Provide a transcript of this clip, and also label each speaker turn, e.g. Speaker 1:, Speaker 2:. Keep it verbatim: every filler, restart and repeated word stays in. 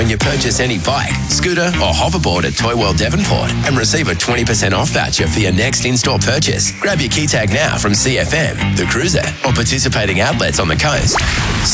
Speaker 1: when you purchase any bike, scooter or hoverboard at Toy World Devonport and receive a twenty percent off voucher for your next in-store purchase. Grab your key tag now from C F M, The Cruiser, or participating outlets on the coast.